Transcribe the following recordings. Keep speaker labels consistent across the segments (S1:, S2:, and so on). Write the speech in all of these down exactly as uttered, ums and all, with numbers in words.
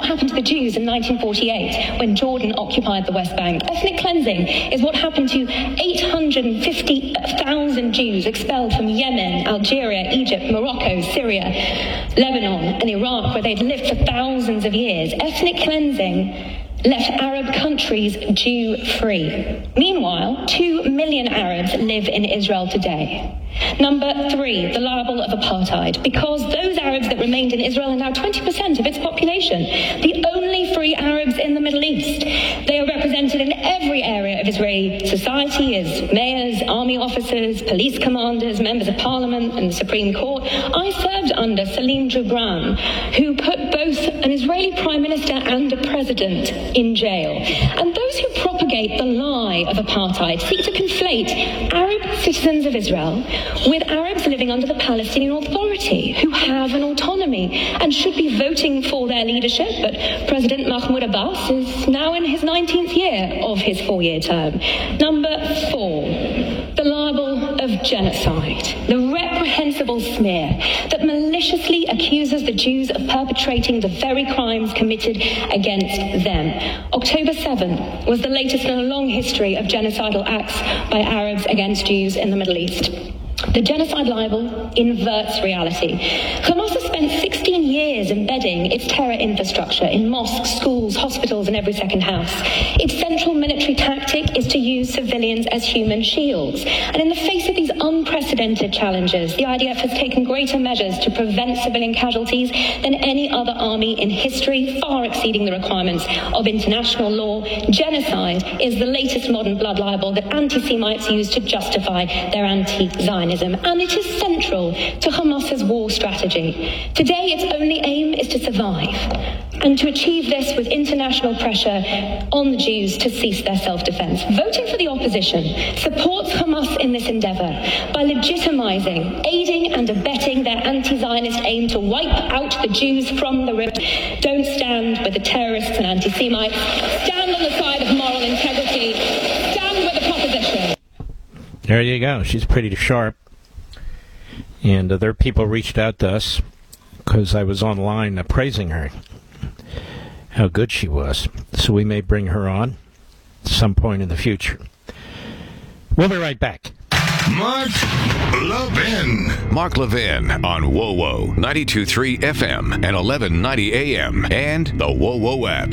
S1: happened to the Jews in nineteen forty-eight when Jordan occupied the West Bank. Ethnic cleansing is what happened to eight hundred fifty thousand Jews expelled from Yemen, Algeria, Egypt, Morocco, Syria, Lebanon, and Iraq, where they'd lived for thousands of years. Ethnic cleansing left Arab countries Jew-free. Meanwhile, two million Arabs live in Israel today. Number three, the libel of apartheid. Because those Arabs that remained in Israel are now twenty percent of its population, the only free Arabs in the Middle East. They are represented in every area of Israeli society as mayors, army officers, police commanders, members of parliament and the Supreme Court. I served under Salim Gibran, who put both an Israeli prime minister and a president in jail. And those who propagate the lie of apartheid seek to conflate Arab citizens of Israel with Arabs living under the Palestinian Authority, who have an autonomy and should be voting for their leadership. But President Mahmoud Abbas is now in his nineteenth year of his four-year term. Number four, the libel of genocide, the reprehensible smear that maliciously accuses the Jews of perpetrating the very crimes committed against them. October seventh was the latest in a long history of genocidal acts by Arabs against Jews in the Middle East. The genocide libel inverts reality. Hamas has spent sixteen years embedding its terror infrastructure in mosques, schools, hospitals, and every second house. Its central military tactic is to use civilians as human shields. And in the face of these unprecedented challenges, the I D F has taken greater measures to prevent civilian casualties than any other army in history, far exceeding the requirements of international law. Genocide is the latest modern blood libel that anti-Semites use to justify their anti-Zionism. And it is central to Hamas's war strategy. Today, its only aim is to survive, and to achieve this with international pressure on the Jews to cease their self-defense. Voting for the opposition supports Hamas in this endeavor by legitimizing, aiding, and abetting their anti-Zionist aim to wipe out the Jews from the river. Don't stand with the terrorists and anti-Semites. Stand on the side of moral integrity. Stand with the proposition.
S2: There you go. She's pretty sharp. And other people reached out to us because I was online uh, praising her, how good she was. So we may bring her on at some point in the future. We'll be right back.
S3: Mark Levin.
S4: Mark Levin on W O W O ninety-two point three F M and eleven ninety A M and the W O W O app.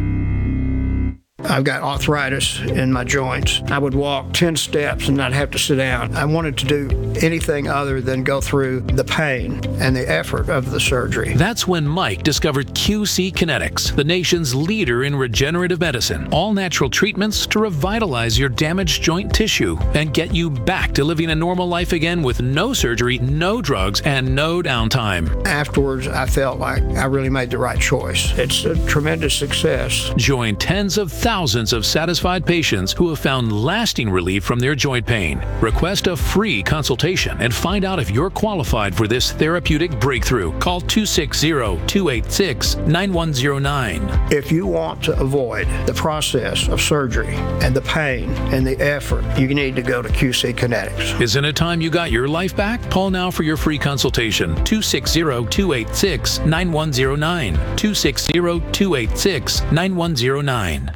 S5: I've got arthritis in my joints. I would walk ten steps and not have to sit down. I wanted to do anything other than go through the pain and the effort of the surgery.
S6: That's when Mike discovered Q C Kinetics, the nation's leader in regenerative medicine. All natural treatments to revitalize your damaged joint tissue and get you back to living a normal life again with no surgery, no drugs, and no downtime.
S5: Afterwards, I felt like I really made the right choice. It's a tremendous success.
S6: Join tens of thousands Thousands of satisfied patients who have found lasting relief from their joint pain. Request a free consultation and find out if you're qualified for this therapeutic breakthrough. Call two six zero, two eight six, nine one zero nine.
S5: If you want to avoid the process of surgery and the pain and the effort, you need to go to Q C Kinetics.
S6: Isn't it time you got your life back? Call now for your free consultation. two six zero, two eight six, nine one zero nine. two six zero, two eight six, nine one zero nine.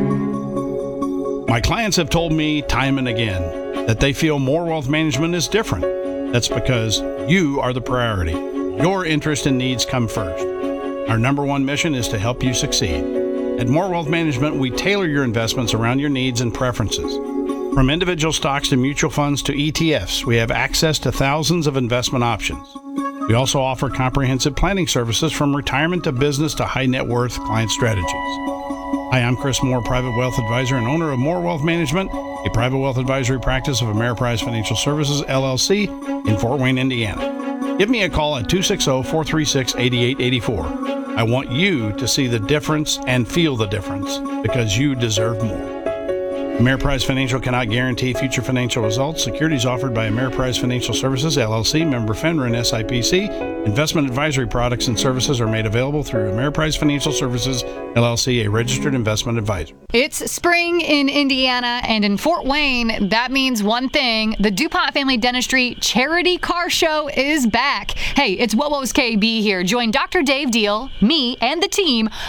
S7: My clients have told me time and again that they feel More Wealth Management is different. That's because you are the priority. Your interests and needs come first. Our number one mission is to help you succeed. At More Wealth Management, we tailor your investments around your needs and preferences. From individual stocks to mutual funds to E T Fs, we have access to thousands of investment options. We also offer comprehensive planning services from retirement to business to high net worth client strategies. Hi, I'm Chris Moore, Private Wealth Advisor and owner of More Wealth Management, a private wealth advisory practice of Ameriprise Financial Services, L L C, in Fort Wayne, Indiana. Give me a call at two six zero, four three six, eight eight eight four. I want you to see the difference and feel the difference because you deserve more. Ameriprise Financial cannot guarantee future financial results. Securities offered by Ameriprise Financial Services, L L C, member FINRA and S I P C. Investment advisory products and services are made available through Ameriprise Financial Services, L L C, a registered investment advisor.
S8: It's spring in Indiana, and in Fort Wayne, that means one thing. The DuPont Family Dentistry Charity Car Show is back. Hey, it's W O W O's K B here. Join Doctor Dave Deal, me, and the team